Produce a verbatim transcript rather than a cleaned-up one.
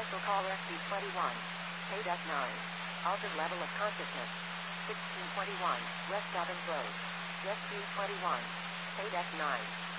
Special call Rescue twenty-one. Paid F nine. Altered level of consciousness. sixteen twenty-one, West Dobbins Road. Rescue twenty-one. Paid F nine.